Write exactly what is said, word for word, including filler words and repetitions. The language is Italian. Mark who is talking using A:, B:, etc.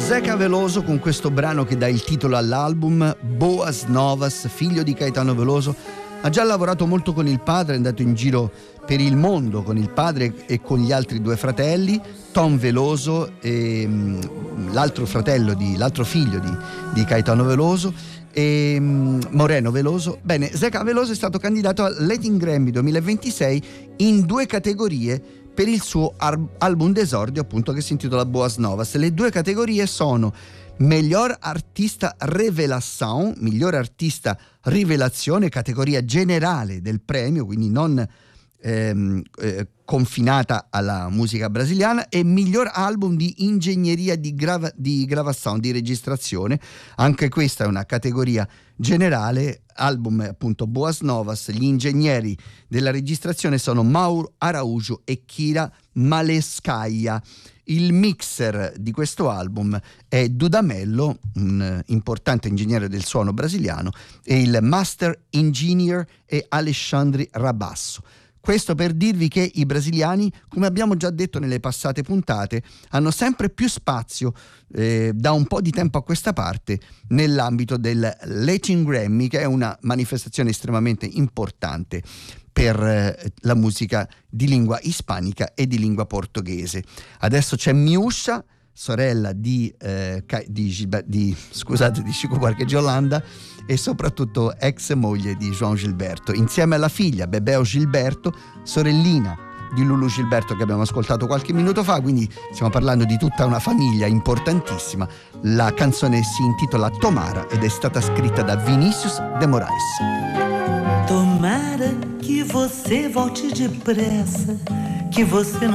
A: Zeca Veloso con questo brano che dà il titolo all'album, Boas Novas, figlio di Caetano Veloso. Ha già lavorato molto con il padre, è andato in giro per il mondo con il padre e con gli altri due fratelli, Tom Veloso e um, l'altro fratello, di, l'altro figlio di, di Caetano Veloso, e um, Moreno Veloso. Bene, Zeca Veloso è stato candidato al Latin Grammy duemilaventisei in due categorie per il suo ar- album d'esordio, appunto, che si intitola Boas Novas. Le due categorie sono miglior artista revelação, miglior artista rivelazione, categoria generale del premio, quindi non ehm, eh, confinata alla musica brasiliana, e miglior album di ingegneria di, grava- di gravação, di registrazione. Anche questa è una categoria generale. Album appunto Boas Novas. Gli ingegneri della registrazione sono Mauro Araújo e Kira Malescaia. Il mixer di questo album è Dudamello, un importante ingegnere del suono brasiliano, e il master engineer è Alexandre Rabasso. Questo per dirvi che i brasiliani, come abbiamo già detto nelle passate puntate, hanno sempre più spazio eh, da un po' di tempo a questa parte nell'ambito del Latin Grammy, che è una manifestazione estremamente importante per eh, la musica di lingua ispanica e di lingua portoghese. Adesso c'è Miúcha, sorella di, eh, di, di, scusate, di Chico Buarque de Holanda, e soprattutto ex moglie di João Gilberto, insieme alla figlia Bebel Gilberto, sorellina di Lulu Gilberto, che abbiamo ascoltato qualche minuto fa. Quindi stiamo parlando di tutta una famiglia importantissima. La canzone si intitola Tomara ed è stata scritta da Vinícius de Moraes.
B: Tomara que você volte depressa, que você não